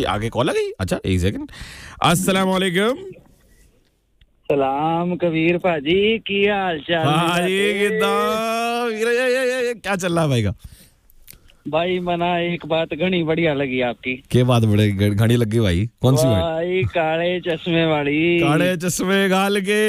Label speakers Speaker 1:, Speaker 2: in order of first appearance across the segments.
Speaker 1: आगे कॉल आ गई। अच्छा एक सेकंड। अस्सलाम वालेकुम।
Speaker 2: सलाम कबीर भाजी, की हाल चाल?
Speaker 1: हाँ जी, क्या चल रहा है भाई का?
Speaker 2: भाई मना एक बात घनी बढ़िया लगी आपकी।
Speaker 1: क्या बात बड़े घड़ी लग गई भाई? कौन सी बात?
Speaker 2: भाई काले चश्मे वाली।
Speaker 1: काले चश्मे गाल के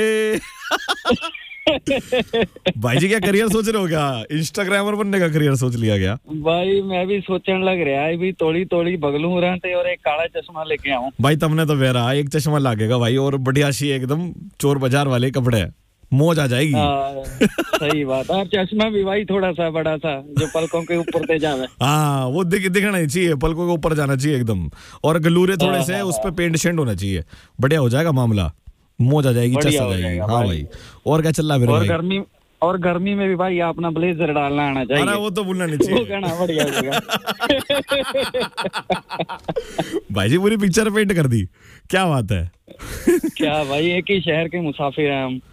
Speaker 1: भाई जी क्या करियर सोच रहे हो? क्या इंस्टाग्रामर बनने का करियर सोच लिया क्या?
Speaker 2: भाई मैं भी सोचने लग रहा है भी तोड़ी तोड़ी बगलू रहते और एक काला चश्मा लेके आऊं।
Speaker 1: भाई तुमने तो मेरा एक चश्मा लागेगा भाई, और बढ़िया सी एकदम चोर बाजार वाले कपड़े, मौज आ जाएगी।
Speaker 2: सही बात है। चश्मा भी भाई थोड़ा सा बड़ा सा जो पलकों के ऊपर ते जावे।
Speaker 1: हाँ वो दिखना ही चाहिए, पलकों के ऊपर जाना चाहिए एकदम, और गलूरे थोड़े से उस पे पेंट शेंट होना चाहिए। बढ़िया हो जाएगा मामला, मौज आ जाएगी, चस आ जाएगी। हाँ भाई और क्या चल रहा है मेरे भाई?
Speaker 2: और गर्मी में भी भाई अपना ब्लेजर डालना आना चाहिए।
Speaker 1: अरे वो तो भूलना नहीं चाहिए।
Speaker 2: वो कहना बढ़िया होगा।
Speaker 1: भाई जी पूरी पिक्चर पेंट कर दी, क्या बात है।
Speaker 2: क्या भाई, एक ही शहर के मुसाफिर हैं हम।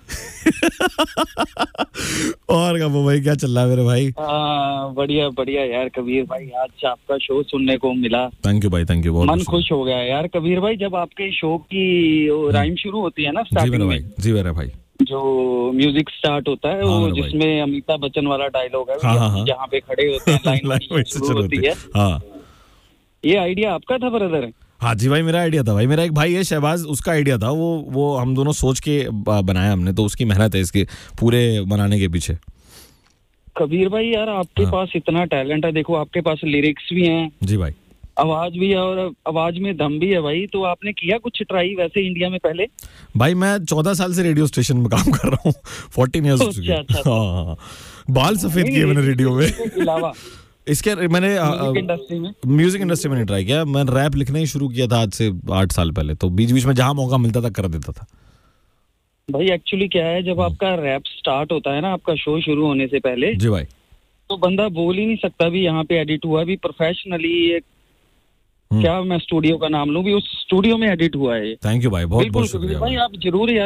Speaker 1: और क्या भाई, क्या चल रहा है मेरे भाई?
Speaker 2: बढ़िया बढ़िया यार कबीर भाई, आज आपका शो सुनने को मिला।
Speaker 1: थैंक यू भाई, थैंक यू, बहुत
Speaker 2: मन खुश हो गया यार कबीर भाई। जब आपके शो की राइम शुरू होती है ना स्टार्टिंग में,
Speaker 1: जी मेरा भाई,
Speaker 2: जो म्यूजिक स्टार्ट होता है वो जिसमें अमिताभ बच्चन वाला डायलॉग है, जहाँ पे खड़े होते हैं लाइन शुरू होती है। हाँ, ये आइडिया आपका था ब्रदर?
Speaker 1: हाँ जी भाई मेरा आइडिया था भाई। मेरा एक भाई है शहबाज, उसका आइडिया था। वो हम दोनों सोच के बनाया हमने, तो उसकी मेहनत है इसके पूरे बनाने के पीछे।
Speaker 2: कबीर भाई यार आपके पास इतना टैलेंट है, देखो आपके पास लिरिक्स भी हैं
Speaker 1: जी भाई, आवाज
Speaker 2: भी है और आवाज में दम भी है भाई। तो आपने किया कुछ ट्राई वैसे इंडिया में पहले?
Speaker 1: भाई मैं 14 साल से रेडियो स्टेशन में काम कर रहा हूँ, 14 ईयर्स हो चुके हैं। हाँ, बाल सफेद किए मैंने रेडियो में।
Speaker 2: अलावा
Speaker 1: इसके मैंने म्यूजिक इंडस्ट्री में नहीं ट्राई किया। मैंने रैप लिखना ही शुरू किया था आज से 8 साल पहले, तो बीच बीच में जहाँ मौका मिलता था कर देता था।
Speaker 2: भाई एक्चुअली क्या है, जब आपका रैप स्टार्ट होता है ना, आपका शो शुरू होने से पहले
Speaker 1: जी भाई, तो
Speaker 2: बंदा बोल ही नहीं सकता भी यहाँ पे एडिट हुआ। भी प्रोफेशनली क्या मैं स्टूडियो का नाम लूं, भी उस स्टूडियो में एडिट हुआ है।
Speaker 1: थैंक यू भाई, बहुत बहुत शुक्रिया
Speaker 2: भाई। आप जरूर यार